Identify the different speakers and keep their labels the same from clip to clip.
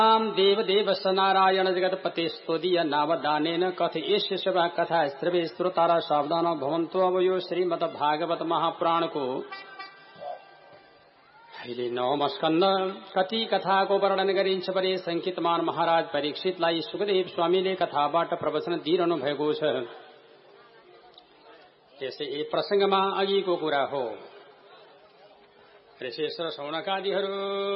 Speaker 1: देवदेवस्य नारायण जगत्पते स्तोदीय नावदानेन कथयिष्य सभा कथा श्रवे श्रोतारा सावधान भवन्तु। अब यो श्रीमद् भागवत महापुराणको अहिले 9औं स्कन्द कति कथाको वर्णन गरिन्छ भने संकितमान महाराज परीक्षितलाई सुखदेव स्वामीले कथाबाट प्रवचन दिइरहनु भएको छ। यसै प्रसंगमा अघिको कुरा हो। ऋषेश्वर शौनकादिहरू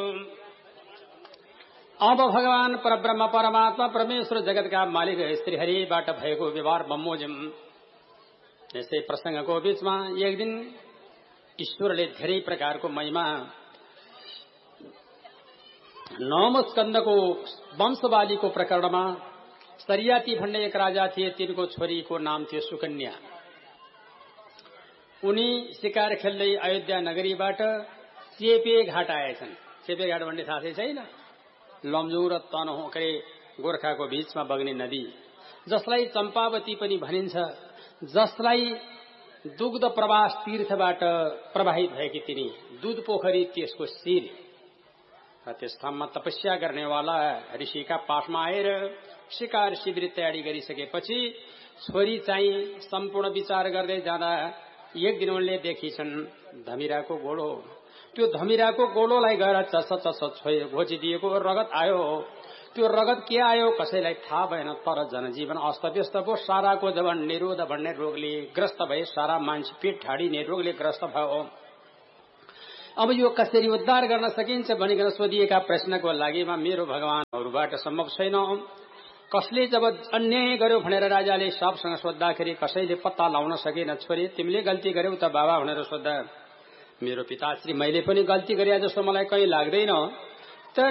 Speaker 1: अब भगवान परब्रह्म परमात्मा परमेश्वर जगतका मालिक श्रीहरिबाट भएको व्यवहार बमोजिम। यसै प्रसंगको बीचमा एक दिन ईश्वरले धेरै प्रकारको महिमा 9औं स्कन्दको वंशवालीको प्रकरणमा सरियाती भन्ने एक राजा थिए। तिनको छोरीको नाम थियो सुकन्या। उनी शिकार खेल्दै अयोध्या नगरीबाट चेपे घाट आएछन्। चेपे घाट भन्ने थाहा छैन? लमजुङ र तनहुँ गोर्खाको बीचमा बग्ने नदी, जसलाई चम्पावती पनि भनिन्छ, जसलाई दुग्ध प्रवास तीर्थबाट प्रवाहित भएकी तिनी दूध पोखरी त्यसको शिर। त्यस ठाउँमा तपस्या गर्नेवाला ऋषिका पासमा आएर शिकार शिविर तयारी गरिसकेपछि छोरी चाहिँ सम्पूर्ण विचार गर्दै जाँदा एक दिन उनले देखिछन् धमिराको गोलो। त्यो धमिराको गोलोलाई गएर चस घोचिदिएको रगत आयो। त्यो रगत के आयो कसैलाई थाहा भएन, तर जनजीवन अस्तव्यस्त भयो। साराको जब निरोध भन्ने रोगले ग्रस्त भए, सारा मान्छे पेट ठाडिने रोगले ग्रस्त भयो। अब यो कसरी उद्धार गर्न सकिन्छ भनिकन सोधिएका प्रश्नको लागिमा मेरो भगवानहरूबाट सम्भव छैन। कसले जब अन्याय गर्यो भनेर राजाले सबसँग सोद्धाखेरि कसैले पत्ता लाउन सकेन। छोरी तिमीले गल्ती गर्यौ त बाबा भनेर सोद्धा, मेरो पिताश्री मैले पनि गल्ती गरे जस्तो मलाई कहीँ लाग्दैन, तर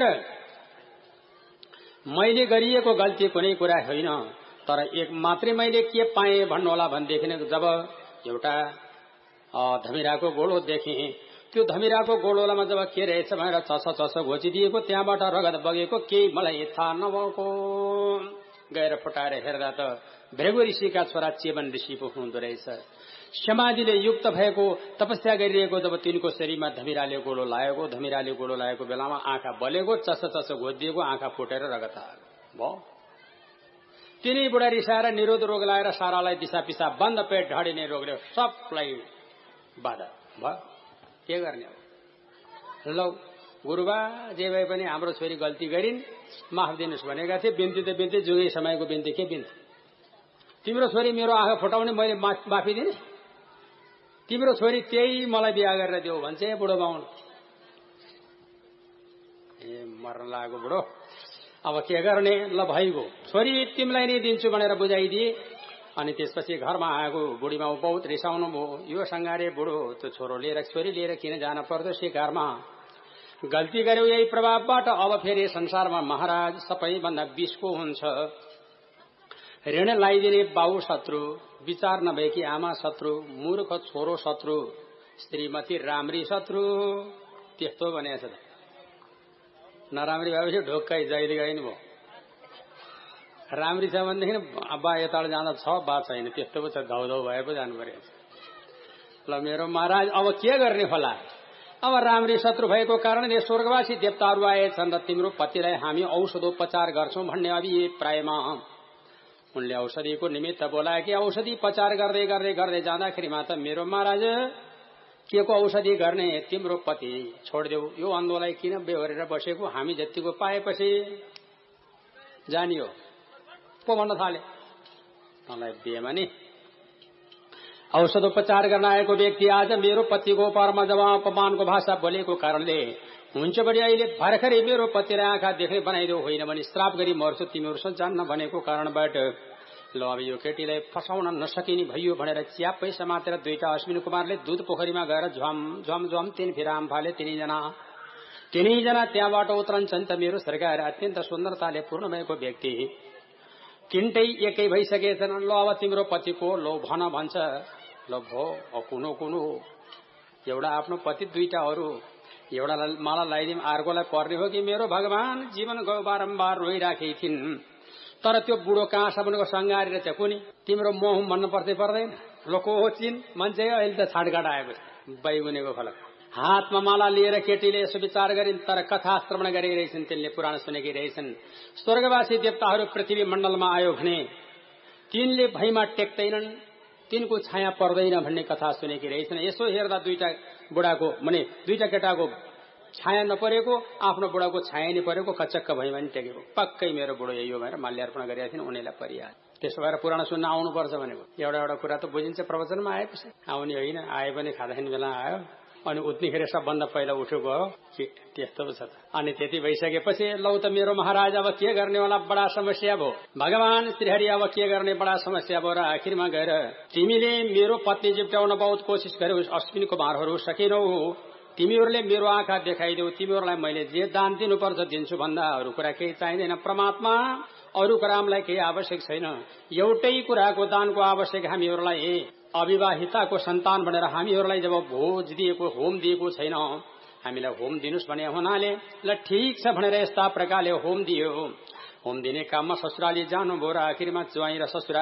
Speaker 1: मैले गरिएको गल्ती कुनै कुरा होइन। तर एक मात्रै मैले के पाएँ भन्नुहोला भनेदेखि जब एउटा धमिराको गोलो देखेँ, त्यो धमिराको गोलोमा जब के रहेछ भनेर चस घोचिदिएको, त्यहाँबाट रगत बगेको, केही मलाई थाहा नभएको। गएर फुटाएर हेर्दा त भृगु ऋषिका छोरा चेवन ऋषि पो हुँदो रहेछ। समाधिले युक्त भएको तपस्या गरिरहेको जब तिनको शरीरमा धमिराले गोलो लागेको बेलामा आँखा बलेको, चस घोचिदिएको, आँखा फुटेर रगत भयो। तिनै बुढा रिसाएर निरोध रोग लाएर सारालाई दिशा पिसा बन्द पेट ढाडिने रोगले सबलाई बाधा भयो। के गर्ने हो? लौ गुरुबा जे भए पनि हाम्रो छोरी गल्ती गरिन्, माफ दिनुहोस् भनेका थिए। बिन्ती त बिन्ती, जुगै समयको बिन्ती के बिन्ती? तिम्रो छोरी मेरो आँखा फुटाउने मैले माफी दिने? तिम्रो छोरी त्यही मलाई बिहा गरेर देऊ भन्छ बुढो बाहुन। मर्न लागेको बुढो, अब के गर्ने? ल भइगयो, छोरी तिमीलाई नै दिन्छु भनेर बुझाइदिए। अनि त्यसपछि घरमा आएको बुढीमा बहुत रिसाउनु भयो। यो सङ्गारे बुढो त्यो छोरो लिएर छोरी लिएर किन जान पर्दो शिकारमा? गल्ती गर्यो यही प्रभावबाट। अब फेरि संसारमा महाराज सबैभन्दा विषको हुन्छ। ऋण लगाइदिने बाउ शत्रु, विचार नभएकी आमा शत्रु, मूर्ख छोरो शत्रु, श्रीमती राम्री शत्रु। त्यस्तो भनेको छ। नराम्री भएपछि ढोक्कै जहिले गइनु भयो। राम्री छ भनेदेखि बा यताबाट जाँदा छ, बा छैन, त्यस्तो पो छ, धौधौ भए पो जानु पर्यो। ल मेरो महाराज अब के गर्ने होला? अब राम्री शत्रु भएको कारणले स्वर्गवासी देवताहरू आएछन् र तिम्रो पतिलाई हामी औषधोपचार गर्छौं भन्ने अभिप्रायमा उनले औषधिको निमित्त बोलाए कि औषधिपचार गर्दै गर्दै गर्दै जाँदाखेरिमा त मेरो महाराज के को औषधि गर्ने? तिम्रो पति छोडिदेऊ, यो अन्धोलाई किन बेहोरेर बसेको? हामी जतिको पाएपछि जानियो पो भन्न थाले। तँलाई बिहेमा नि औषधोपचार गर्न आएको व्यक्ति आज मेरो पतिको परमा जब अपमानको भाषा बोलेको कारणले हुन्छ भने अहिले भर्खरै मेरो पतिलाई आँखा देख्ने बनाइदेऊ, होइन भने श्राप गरी मर्छु तिमीहरूसँग जान्न भनेको कारणबाट ल अब यो केटीलाई फसाउन नसकिने भइयो भनेर च्यापै समातेर दुईटा अश्विनी कुमारले दूध पोखरीमा गएर झ्वाम झ्वाम झ्वाम तीन फिराम फाले। तिनैजना त्यहाँबाट उत्रन्छन् त मेरो सरकार अत्यन्त सुन्दरताले पूर्ण भएको व्यक्ति तिनटै एकै भइसकेछन्। ल अब तिम्रो पतिको लो भन भन्छ। ल भो कुनो एउटा आफ्नो पति दुईटा अरू, एउटा मलाई लगाइदिउँ अर्कोलाई पर्ने हो कि मेरो भगवान? जीवन गयो बारम्बार रोइराखेकी थिइन्, तर त्यो बुढो कहाँसम्मको सङ्गारेर चाहिँ कुनी तिम्रो मोह भन्नु पर्दैन? लोको हो चिन मान्छे अहिले त छाटकाट आएको छ बैगुनेको फलक। हातमा माला लिएर केटीले यसो विचार गरिन्, तर कथा श्रवण गरिरहेछन्, तिनले पुराण सुनेकी रहेछन्। स्वर्गवासी देवताहरू पृथ्वी मण्डलमा आयो भने तिनले भैमा टेक्दैनन्, तिनको छाया पर्दैन भन्ने कथा सुनेकी रहेछन्। यसो हेर्दा दुईटा बुढाको माने दुईटा केटाको छाया नपरेको, आफ्नो बुढाको छाया नै परेको, कचक्क भैमा नि टेकेको। पक्कै मेरो बुढो यही हो भनेर माल्यार्पण गरेका थिइन्, उनीलाई परिहाल्यो। त्यसो भएर पुराण सुन्न आउनुपर्छ भनेको एउटा कुरा त बुझिन्छ। प्रवचनमा आएपछि आउने होइन, आए पनि खाँदाखेरि बेला आयो, अनि उठ्नेखेरि सबभन्दा पहिला उठ्यो गयो, त्यस्तो पो छ त। अनि त्यति भइसकेपछि लौ त मेरो महाराज अब के गर्ने होला, बडा समस्या भयो। भगवान श्रीहरि अब के गर्ने, बडा समस्या भयो। र आखिरमा गएर तिमीले मेरो पत्नी जिप्टाउन बहुत कोसिस गर्यौ, अश्विनी कुमारहरू सकेनौ, तिमीहरूले मेरो आँखा देखाइदेऊ, तिमीहरूलाई मैले जे दान दिनुपर्छ दिन्छु भन्दा अरू कुरा केही चाहिँदैन। परमात्मा अरू कुरालाई केही आवश्यक छैन, एउटै कुराको दानको आवश्यक हामीहरूलाई, अविवाहिताको सन्तान भनेर हामीहरूलाई जब भोज दिएको, होम दिएको छैन, हामीलाई होम दिनुस् भने हुनाले ल ठिक छ भनेर यस्ता प्रकारले होम दियो। होम दिने काममा ससुराली जानुभयो र आखिरमा ज्वाइँ र ससुरा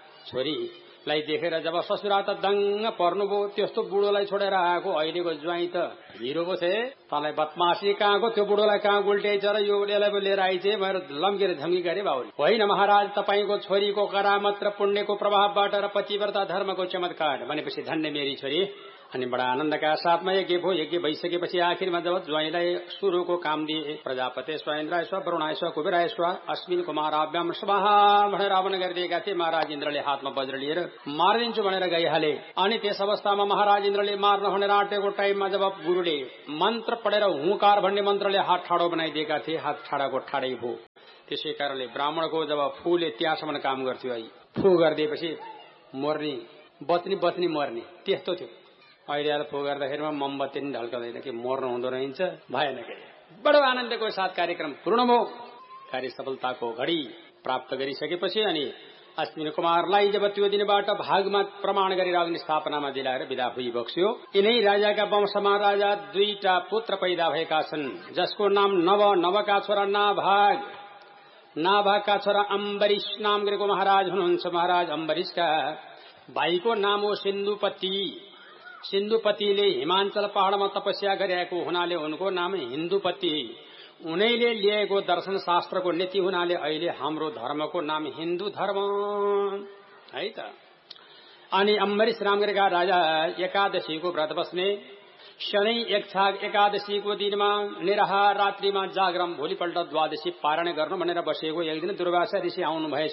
Speaker 1: छोरीलाई देखेर जब ससुरा त दङ्ग पर्नुभयो। त्यस्तो बुढोलाई छोडेर आएको अहिलेको ज्वाइँ त हिरो पो छे, तँलाई बदमासी कहाँको, त्यो बुढोलाई कहाँ गुल्ट्याइछ र यो यसलाई लिएर आइछ भनेर लम्केर झम्की गरे बाउले। होइन महाराज, तपाईँको छोरीको करामत र पुण्यको प्रभावबाट र पतिव्रता धर्मको चमत्कार भनेपछि धन्य मेरी छोरी। अनि बडा आनन्दका साथमा यज्ञ भयो। यज्ञ भइसकेपछि आखिरमा जब ज्वाइँलाई सुरुको काम दिए, प्रजापति स्वयन्द्राय स्व वरुणाय स्व कुबेराय स्व अश्विन कुमाराभ्याम स्वाहा भनेर हवन गरिदिएका थिए। महाराज इन्द्रले हातमा वज्र लिएर मारिदिन्छु भनेर गइहाले। अनि त्यस अवस्थामा महाराज इन्द्रले मार्न भनेर आँटेको टाइममा जब गुरुले मन्त्र पढेर हुँकार भन्ने मन्त्रले हात ठाडो बनाइदिएका थिए, हात ठाडाको ठाडै भयो। त्यसै कारणले ब्राह्मणको जब फूले त्यहाँसम्म काम गर्थ्यो, फू गरिदिएपछि मर्ने, बच्ने मर्ने, त्यस्तो थियो। अहिले आएर फो गर्दाखेरिमा मोमबत्ती नि ढल्काउँदैन कि मर्नु हुँदो रहन्छ, भएन के। बडो आनन्दको साथ कार्यक्रम पूर्ण भयो। कार्य सफलताको घडी प्राप्त गरिसकेपछि अनि अश्विनी कुमारलाई जब त्यो दिनबाट भागमा प्रमाण गरेर अग्नि स्थापनामा दिलाएर विदा हुई बक्स्यो। यिनै राजाका वंशमा राजा दुईटा पुत्र पैदा भएका छन्, जसको नाम नवका छोरा नाभागका छोरा अम्बरीश नाम गरेको महाराज हुनुहुन्छ। महाराज अम्बरीशका भाइको नाम हो सिन्धुपति। सिन्धुपतिले हिमाञ्चल पहाड़मा तपस्या गरेको हुनाले उनको नाम हिन्दुपति। उनैले लिएको दर्शन शास्त्रको नीति हुनाले अहिले हाम्रो धर्मको नाम हिन्दू धर्म है त। अनि अम्बरीश नाम गरेका राजा एकादशीको व्रत बस्ने, शनै एकछाग एकादशीको दिनमा निराहार, रात्रिमा जागरम, भोलिपल्ट द्वादशी पारण गर्नु भनेर बसेको। एक दिन दुर्वासा ऋषि आउनु भएछ।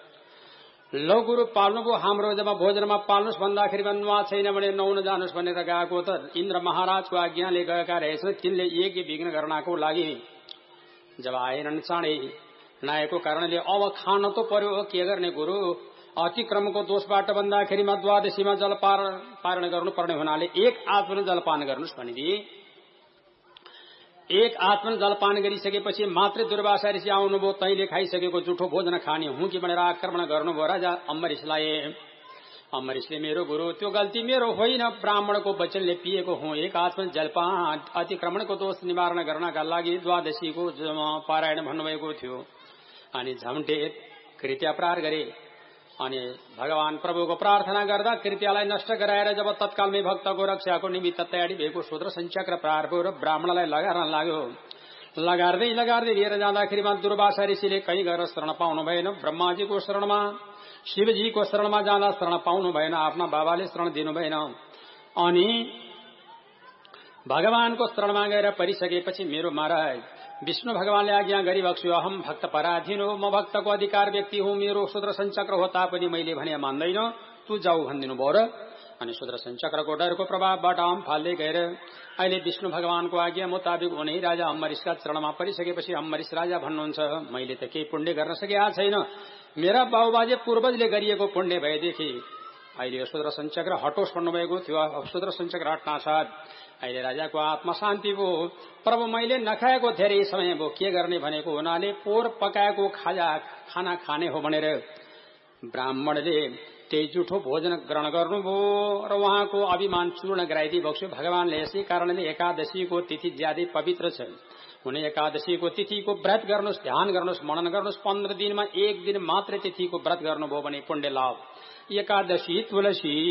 Speaker 1: लौ गुरु पाल्नुभयो, हाम्रो जब भोजनमा पाल्नुहोस् भन्दाखेरि नुहा छैन भने नहुन जानुहोस् भनेर गएको त इन्द्र महाराजको आज्ञाले गएका रहेछन्। तिनले यज्ञ विघ्न गर्नको लागि जब आएनन् चाँडै नआएको कारणले अब खान त पर्यो, के गर्ने गुरु। अतिक्रमको दोषबाट भन्दाखेरिमा द्वादशीमा जल पारण गर्नुपर्ने हुनाले एक आत्मन जलपान गर्नुहोस् भनिदिए। एक आत्मन जलपान गरिसकेपछि मात्र दुर्वासा ऋषि आउनुभयो। तैले खाइसकेको जुठो भोजन खाने हुँ कि भनेर आक्रमण गर्नुभयो राजा अम्बरीशलाई। अम्बरीशले मेरो गुरु त्यो गल्ती मेरो होइन, ब्राह्मणको वचनले पिएको हुँ। एक आत्मन जलपान अतिक्रमणको दोष निवारण गर्नका लागि द्वादशीको पारायण भन्नुभएको थियो। अनि झम्टे कृत्य प्रहार गरे। अनि भगवान प्रभुको प्रार्थना गर्दा कृत्यलाई नष्ट गराएर जब तत्कालमै भक्तको रक्षाको निमित्त तयारी भएको शूद्र संचक्र प्रहार भयो र ब्राह्मणलाई लगार्न लाग्यो। लगार्दै लिएर जाँदाखेरिमा दुर्वासा ऋषिले कहीँ गएर शरण पाउनु भएन। ब्रह्माजीको शरणमा, शिवजीको शरणमा जाँदा शरण पाउनु भएन, आफ्ना बाबाले शरण दिनु भएन। अनि भगवानको शरणमा गएर परिसकेपछि मेरो महाराज विष्णु भगवानले आज्ञा गरिबक्स्यो, अहम भक्त पराधीन हो, म भक्तको अधिकार व्यक्ति हुँ। मेरो शूद्र संचक्र हो तापनि मैले भने मान्दैन, तू जाऊ भनिदिनु भयो र अनि शूद्र संचक्रको डरको प्रभावबाट हम फाल्दै गएर अहिले विष्णु भगवानको आज्ञा मुताबिक उनै राजा अम्बरीशका चरणमा परिसकेपछि अम्बरीश राजा भन्नुहुन्छ, मैले त केही पुण्य गर्न सकेका छैन। मेरा बाबुबाजे पूर्वजले गरिएको पुण्य भएदेखि अहिले यो शूद्र संचक्र हटोस् भन्नुभएको थियो। शूद्र संचक्र हट्न साथ अहिले राजाको आत्मा शान्ति भयो। प्रभु मैले नखाएको धेरै समय भयो, के गर्ने भनेको हुनाले पोहोर पकाएको खाना खाने हो भनेर ब्राह्मणले त्यही जुठो भोजन ग्रहण गर्नुभयो र उहाँको अभिमान चूर्ण गराइदिबक्स्यो भगवानले। यसै कारणले एकादशीको तिथि ज्यादै पवित्र छ। हुने एकादशीको तिथिको व्रत गर्नुहोस्, ध्यान गर्नुहोस्, मनन गर्नुहोस्। 15 दिनमा एक दिन मात्र तिथिको व्रत गर्नुभयो भने पुण्य लाभ। एकादशी तुलसी